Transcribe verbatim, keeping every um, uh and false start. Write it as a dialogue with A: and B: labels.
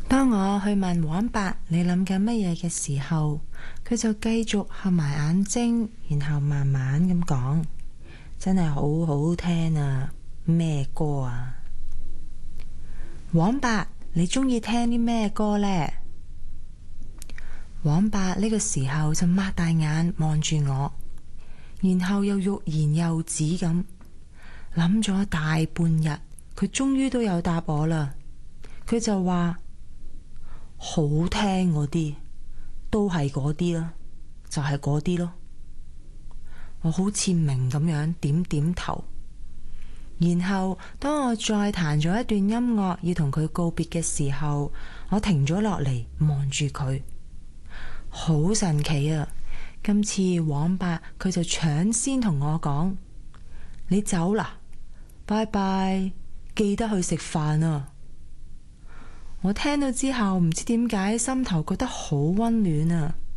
A: 當我去問黃伯你諗緊乜嘢嘅時候，佢就繼續合埋眼睛，然後慢慢咁講，真係好好聽啊！咩歌啊？黃伯，你中意聽啲咩歌呢？黃伯呢個時候就擘大眼望住我，然後又欲言又止咁諗咗大半日，佢終於都有答我啦。佢就話：好聽嗰啲都係嗰啲啦，就係嗰啲咯。我好似明咁樣點點頭，然後當我再彈咗一段音樂要同佢告別嘅時候，我停咗落嚟望住佢，好神奇啊！今次黃伯佢就搶先同我講：你走啦，拜拜，記得去食飯啊！我聽到之後唔知點解心頭覺得好溫暖啊！